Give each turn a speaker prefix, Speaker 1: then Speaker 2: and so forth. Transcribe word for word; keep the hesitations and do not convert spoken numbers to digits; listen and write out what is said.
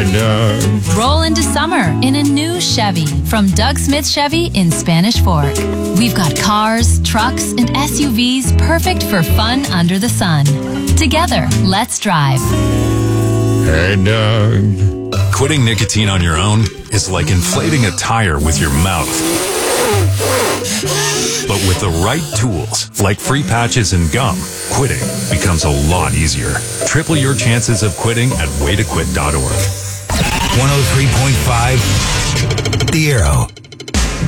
Speaker 1: Hey, Doug.
Speaker 2: Roll into summer in a new Chevy from Doug Smith Chevy in Spanish Fork. We've got cars, trucks, and S U Vs perfect for fun under the sun. Together, let's drive.
Speaker 1: Hey, Doug.
Speaker 3: Quitting nicotine on your own is like inflating a tire with your mouth. But with the right tools, like free patches and gum, quitting becomes a lot easier. Triple your chances of quitting at way to quit dot org.
Speaker 4: one oh three point five The Arrow.